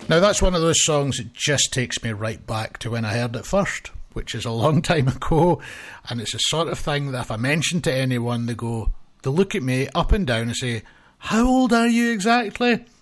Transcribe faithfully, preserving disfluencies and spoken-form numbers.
Now, that's one of those songs that just takes me right back to when I heard it first, which is a long time ago, and it's the sort of thing that if I mention to anyone, they go, they look at me up and down and say, how old are you exactly?